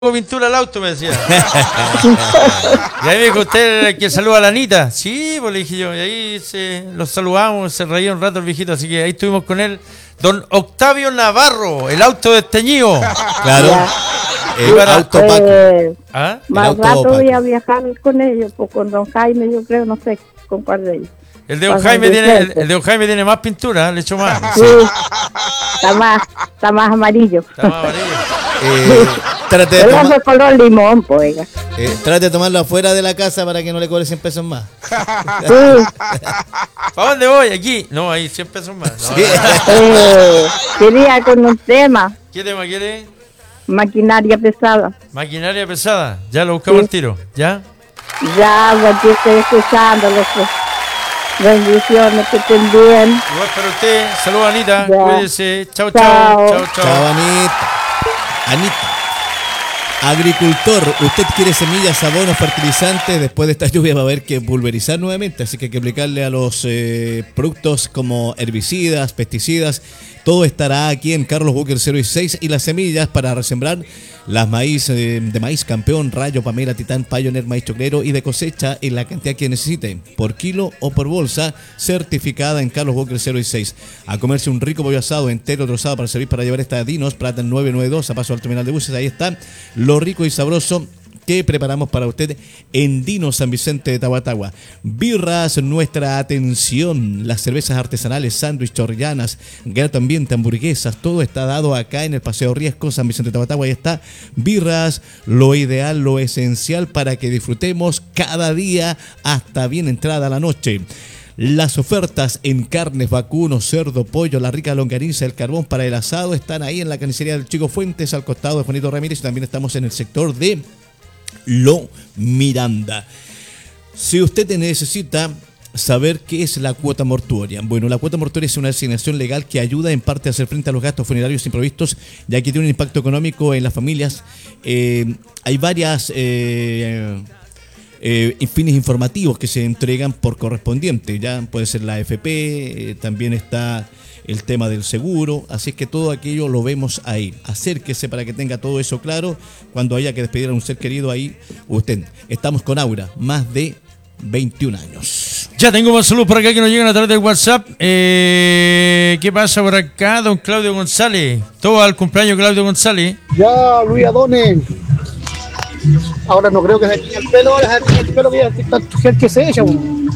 pintura al auto, me decía. Y ahí me dijo, ¿usted el que saluda a la Anita? Sí, pues le dije yo. Y ahí los saludamos, se reía un rato el viejito. Así que ahí estuvimos con él. Don Octavio Navarro, el auto desteñido. Claro. El auto Paco. ¿Ah? Más rato voy a viajar con ellos, pues con don Jaime, yo creo, no sé con cuál de ellos. El de don Jaime tiene más pintura, le echó más. Sí, está más amarillo. Está más amarillo. Trate de color limón, pues. Trate de tomarlo afuera de la casa para que no le cobre 100 pesos más. Sí. ¿Para dónde voy? Aquí. No, ahí 100 pesos más. No, Sí. Quería con un tema. ¿Qué tema quiere? Maquinaria pesada. Maquinaria pesada. Ya lo buscamos al tiro. ¿Ya? Ya, aquí estoy escuchándolos. Bendiciones, que estén bien. Igual para usted. Saludos, Anita. Ya. Cuídese. Chao. Chao, Anita. Anita. Agricultor, usted quiere semillas, abonos, fertilizantes. Después de esta lluvia va a haber que pulverizar nuevamente, así que hay que aplicarle a los productos como herbicidas, pesticidas. Todo estará aquí en Carlos Walker 06 y las semillas para resembrar las maíz de maíz campeón, rayo, pamela, titán, pioneer, maíz choclero y de cosecha en la cantidad que necesite, por kilo o por bolsa, certificada en Carlos Walker 06. A comerse un rico pollo asado entero, trozado para servir para llevar esta Dinos, Plata 992, a paso al terminal de buses. Ahí está lo rico y sabroso que preparamos para usted en Dino San Vicente de Tahuatahua. Birras, nuestra atención, las cervezas artesanales, sándwich, chorrillanas, gato ambiente, hamburguesas, todo está dado acá en el Paseo Riesco, San Vicente de Tahuatahua. Ahí está Birras, lo ideal, lo esencial para que disfrutemos cada día hasta bien entrada la noche. Las ofertas en carnes, vacuno, cerdo, pollo, la rica longaniza, el carbón para el asado están ahí en la carnicería del Chico Fuentes, al costado de Juanito Ramírez, y también estamos en el sector de Lo Miranda. Si usted necesita saber qué es la cuota mortuoria, bueno, la cuota mortuoria es una asignación legal que ayuda en parte a hacer frente a los gastos funerarios imprevistos, ya que tiene un impacto económico en las familias. Hay varias fines informativos que se entregan por correspondiente, ya puede ser la AFP, también está el tema del seguro, así es que todo aquello lo vemos ahí. Acérquese para que tenga todo eso claro cuando haya que despedir a un ser querido ahí. Usted, estamos con Aura, más de 21 años. Ya tengo más saludos por acá que nos llegan a través del WhatsApp. ¿Qué pasa por acá? Don Claudio González. Todo al cumpleaños Claudio González. Ya, Luis Adones. Ahora no creo que se eche el pelo, que es que se echa.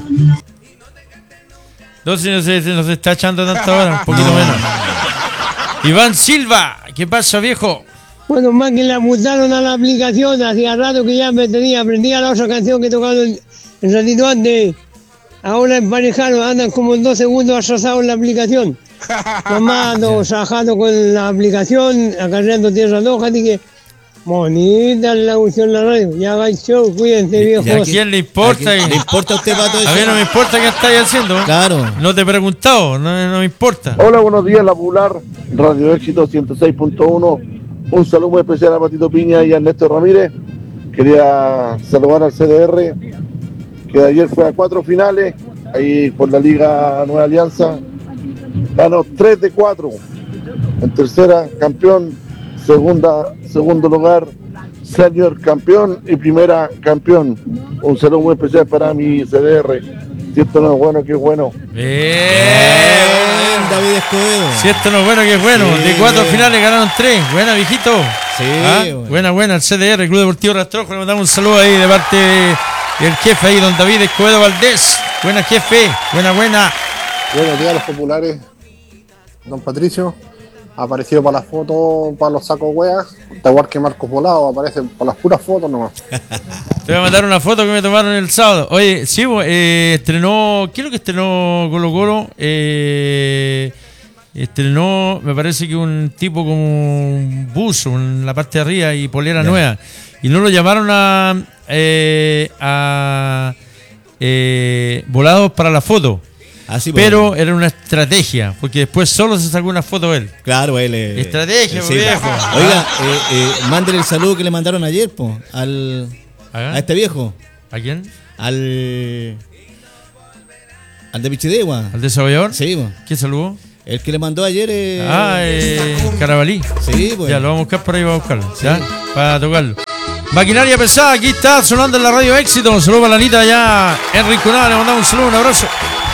No sé, no se está echando tanto ahora, un poquito menos. Iván Silva, ¿qué pasa, viejo? Bueno, más que la mutaron a la aplicación, hacía rato que ya me tenía, aprendía la otra canción que tocaba el ratito antes. Ahora emparejaron, andan como en 2 segundos atrasados en la aplicación. Nomás ando trabajando con la aplicación, acarreando tierra roja, así que bonita la audición de la radio. Ya va el show, cuídense, viejo. ¿A quién le importa? ¿Le importa a usted, Pato, eso? A mí no me importa qué estáis haciendo. Claro. No te he preguntado, no me importa. Hola, buenos días, La Popular, Radio Éxito 106.1. Un saludo muy especial a Patito Piña y a Ernesto Ramírez. Quería saludar al CDR, que ayer fue a 4 finales, ahí por la Liga Nueva Alianza. Ganó 3 de 4. En tercera, campeón. Segundo lugar, senior campeón y primera campeón. Un saludo muy especial para mi CDR. Si esto no es bueno, que es bueno. Bien, David Escobedo. Si esto no es bueno, que es bueno. Sí. De 4 finales ganaron 3. Buena, viejito. Sí, Buena, el CDR, el Club Deportivo Rastrojo. Le mandamos un saludo ahí de parte del jefe ahí, don David Escobedo Valdés. Buena, jefe. Buena. Buenos días, los populares. Don Patricio. Aparecido para las fotos, para los sacos weas. Da igual que Marcos Volado, aparece para las puras fotos nomás. Te voy a mandar una foto que me tomaron el sábado. Oye, sí, estrenó. ¿Qué es lo que estrenó Colo Colo? Estrenó, me parece que un tipo como un buzo en la parte de arriba y polera nueva. Y no lo llamaron a Volados para la foto. Así, pero bueno, era una estrategia, porque después solo se sacó una foto él. Claro, él es. Estrategia, sí. viejo. Oiga, mándele el saludo que le mandaron ayer, a este viejo. ¿A quién? Al de Pichidegua. ¿Al desarrollador? Sí, po. ¿Qué saludo? El que le mandó ayer. Carabalí. Sí, pues. Ya, lo vamos a buscar por ahí, vamos a buscarlo. Sí. ¿Ya? Para tocarlo. Maquinaria pesada, aquí está sonando en la radio Éxito. Un saludo para la Anita allá en Rinconada. Le mandamos un saludo, un abrazo.